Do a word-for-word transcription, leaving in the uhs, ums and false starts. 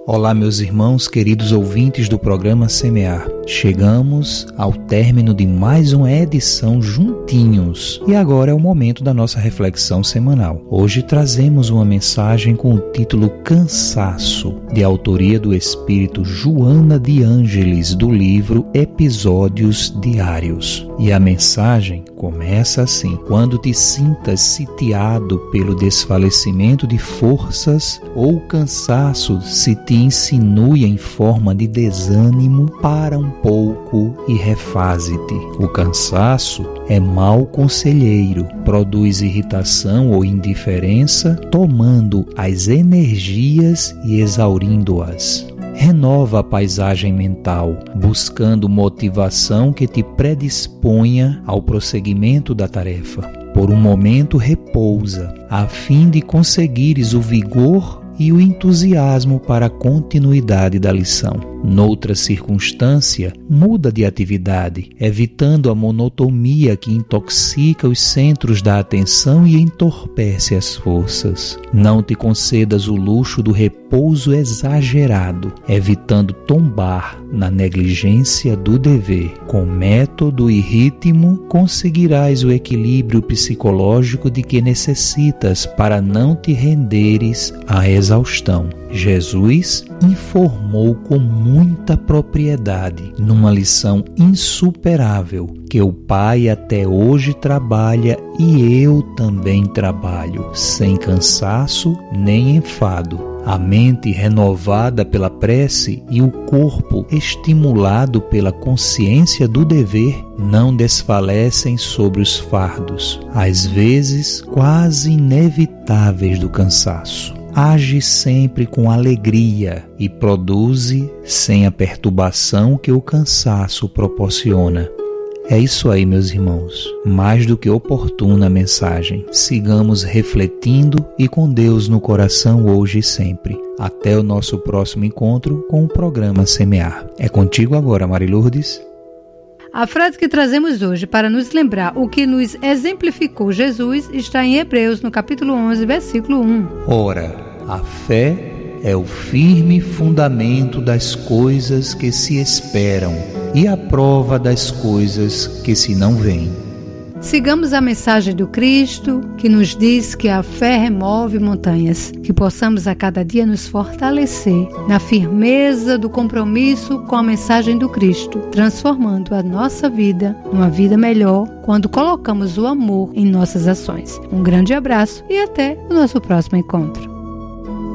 Olá, meus irmãos, queridos ouvintes do programa Semear. Chegamos ao término de mais uma edição juntinhos e agora é o momento da nossa reflexão semanal. Hoje trazemos uma mensagem com o título Cansaço, de autoria do espírito Joana de Ângeles, do livro Episódios Diários. E a mensagem começa assim: quando te sintas sitiado pelo desfalecimento de forças ou o cansaço se te insinue em forma de desânimo, para um pouco e refaze-te. O cansaço é mau conselheiro, produz irritação ou indiferença, tomando as energias e exaurindo-as. Renova a paisagem mental, buscando motivação que te predisponha ao prosseguimento da tarefa. Por um momento repousa, a fim de conseguires o vigor e o entusiasmo para a continuidade da lição. Noutra circunstância, muda de atividade, evitando a monotonia que intoxica os centros da atenção e entorpece as forças. Não te concedas o luxo do repouso exagerado, evitando tombar na negligência do dever. Com método e ritmo, conseguirás o equilíbrio psicológico de que necessitas para não te renderes à exaustão. Jesus informou com muita propriedade, numa lição insuperável, que o Pai até hoje trabalha e eu também trabalho, sem cansaço nem enfado. A mente renovada pela prece e o corpo estimulado pela consciência do dever não desfalecem sobre os fardos, às vezes quase inevitáveis do cansaço. Age sempre com alegria e produze sem a perturbação que o cansaço proporciona. É isso aí, meus irmãos. Mais do que oportuna a mensagem. Sigamos refletindo e com Deus no coração hoje e sempre. Até o nosso próximo encontro com o programa Semear. É contigo agora, Mari Lourdes. A frase que trazemos hoje para nos lembrar o que nos exemplificou Jesus está em Hebreus, no capítulo onze, versículo um. Ora, a fé é o firme fundamento das coisas que se esperam e a prova das coisas que se não veem. Sigamos a mensagem do Cristo, que nos diz que a fé remove montanhas, que possamos a cada dia nos fortalecer na firmeza do compromisso com a mensagem do Cristo, transformando a nossa vida numa vida melhor quando colocamos o amor em nossas ações. Um grande abraço e até o nosso próximo encontro.